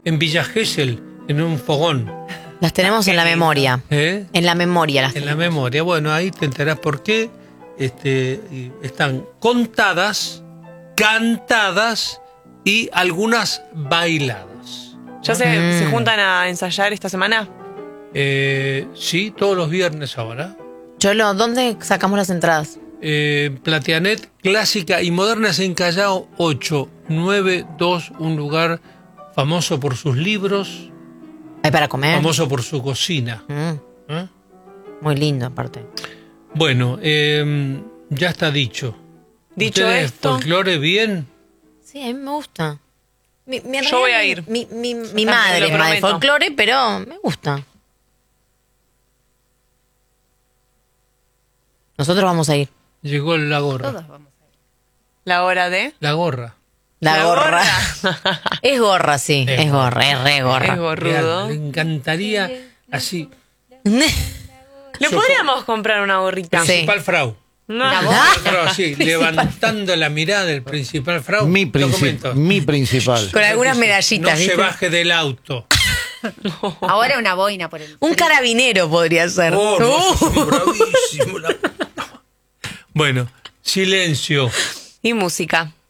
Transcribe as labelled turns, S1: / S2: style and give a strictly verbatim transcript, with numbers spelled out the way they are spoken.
S1: en Villa Gesell, en un fogón.
S2: Las tenemos en la memoria.
S1: ¿Eh?
S2: En la memoria las
S1: En la
S2: tenemos.
S1: memoria. Bueno, ahí te enterás por qué. Este, y están contadas, cantadas y algunas bailadas.
S3: ¿Ya se,
S2: Mm.
S3: se juntan a ensayar esta semana?
S1: Eh, sí, todos los viernes ahora.
S2: Cholo, ¿dónde sacamos las entradas?
S1: Eh, Platianet, clásica y modernas en Callao ocho nueve dos, un lugar famoso por sus libros,
S2: Hay para comer.
S1: famoso por su cocina.
S2: Mm,
S1: ¿Eh?
S2: muy lindo, aparte.
S1: Bueno, eh, ya está dicho.
S3: Dicho
S1: ¿Ustedes
S3: esto,
S1: folclore bien?
S2: Sí, a mí me gusta. Mi, mi-
S3: Yo voy a ir.
S2: Mi, mi, mi
S3: Te
S2: madre
S3: lo
S2: es más de
S3: prometo.
S2: folclore, pero me gusta. Nosotros vamos a ir.
S1: Llegó la gorra.
S4: Todos vamos a ir.
S3: la hora de...
S1: La gorra.
S2: La,
S3: La
S2: gorra.
S3: gorra.
S2: Es gorra, sí.
S1: Es
S2: Es gorra, es re
S3: Es
S2: gorra.
S3: gorrudo.
S1: Le encantaría así.
S3: ¿Le
S1: Yo-
S3: podríamos comprar una gorrita?
S2: Sí.
S1: Principal frau.
S3: No.
S1: Principal frau, sí, levantando la mirada del principal frau.
S5: Mi,
S1: Lo
S5: princip-
S1: comento.
S5: mi principal.
S2: Con algunas
S1: No
S2: medallitas,
S1: se
S2: ¿viste?
S1: baje del auto.
S4: Ahora una boina por el.
S2: Un carabinero podría ser.
S1: Oh, no,
S2: Uh.
S1: eso es bravísimo, la- Bueno, silencio.
S3: Y música.